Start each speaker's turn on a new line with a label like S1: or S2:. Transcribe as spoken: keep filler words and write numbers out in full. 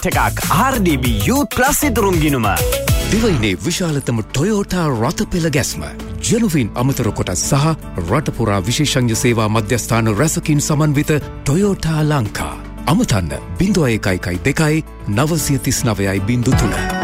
S1: එකක් ආර් ඩී බී Youth Plus ඉදරුම් ගිණුම.
S2: දිවයිනේ විශාලතම Toyota රථපෙළ ගැස්ම. ජනුවින් අමතර කොටස් සහ රටපුරා විශේෂඥ සේවා මධ්‍යස්ථාන රැසකින් සමන්විත Toyota ලංකා. අමතන්න බිංදුව එකයි එකයි දෙකයි නවසිය තිස් නවයයි බිංදු තුන.